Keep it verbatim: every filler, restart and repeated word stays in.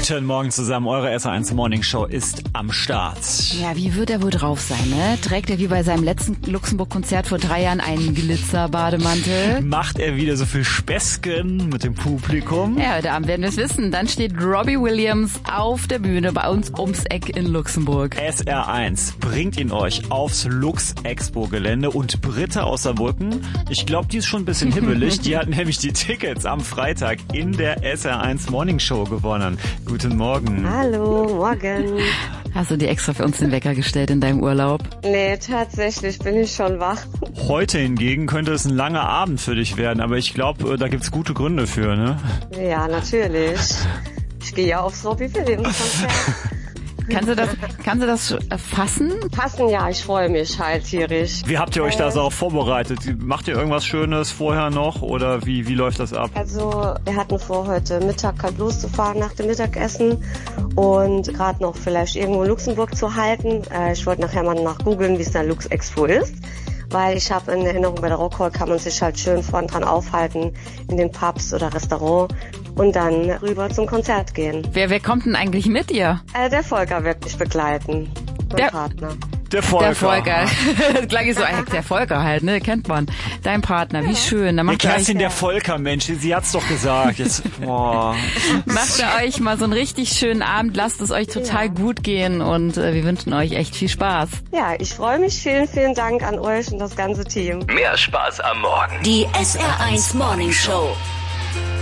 Guten Morgen zusammen, eure S R eins Morning Show ist am Start. Ja, wie wird er wohl drauf sein, ne? Trägt er wie bei seinem letzten Luxemburg-Konzert vor drei Jahren einen Glitzer-Bademantel? Macht er wieder so viel Späßchen mit dem Publikum? Ja, heute Abend werden wir es wissen. Dann steht Robbie Williams auf der Bühne bei uns ums Eck in Luxemburg. S R eins bringt ihn euch aufs Lux-Expo-Gelände und Britta aus Saarbrücken, ich glaube, die ist schon ein bisschen hibbelig, die hat nämlich die Tickets am Freitag in der S R eins Morning Show gewonnen. Guten Morgen. Hallo, morgen. Hast du dir extra für uns den Wecker gestellt in deinem Urlaub? Nee, tatsächlich bin ich schon wach. Heute hingegen könnte es ein langer Abend für dich werden, aber ich glaube, da gibt's gute Gründe für, ne? Ja, natürlich. Ich gehe ja aufs Robbie Williams Konzert. Kannst du das, kannst du das fassen? Fassen, ja, ich freue mich halt tierisch. Wie habt ihr euch das auch vorbereitet? Macht ihr irgendwas Schönes vorher noch oder wie, wie läuft das ab? Also, wir hatten vor, heute Mittag halt loszufahren nach dem Mittagessen und gerade noch vielleicht irgendwo in Luxemburg zu halten. Äh, ich wollte nachher mal nachgoogeln, wie es in der Lux Expo ist. Weil ich habe in Erinnerung, bei der Rockhall kann man sich halt schön vorn dran aufhalten, in den Pubs oder Restaurant und dann rüber zum Konzert gehen. Wer, wer kommt denn eigentlich mit dir? Äh, der Volker wird mich begleiten, mein Der- Partner. Der Volker. Der Volker. Gleich so, äh, der Volker halt, ne? Kennt man. Dein Partner, wie schön. Dann Der macht ihr euch, Kerstin, der Volker, Mensch, sie hat's doch gesagt. Jetzt, boah. macht ihr euch mal so einen richtig schönen Abend. Lasst es euch total Ja. gut gehen und äh, wir wünschen euch echt viel Spaß. Ja, ich freue mich. Vielen, vielen Dank an euch und das ganze Team. Mehr Spaß am Morgen. Die S R eins Morning Show.